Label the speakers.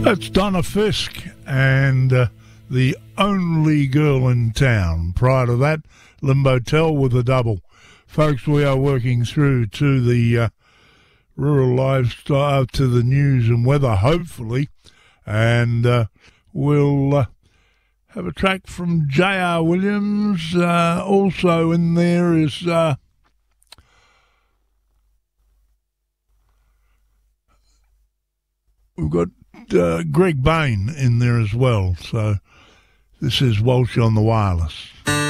Speaker 1: That's Donna Fisk and The Only Girl in Town. Prior to that, Limbo Tell with a double. Folks, we are working through to the rural lifestyle, to the news and weather, hopefully. And we'll have a track from J.R. Williams. Also in there is... we've got Greg Bain in there as well. So this is Walsh on the Wireless.